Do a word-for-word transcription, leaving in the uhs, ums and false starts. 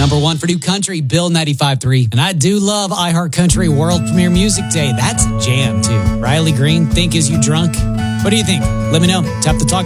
Number one for New Country, Bill ninety-five three. And I do love iHeart Country World Premiere Music Day. That's a jam, too. Riley Green, Think Is You Drunk? What do you think? Let me know. Tap the talk.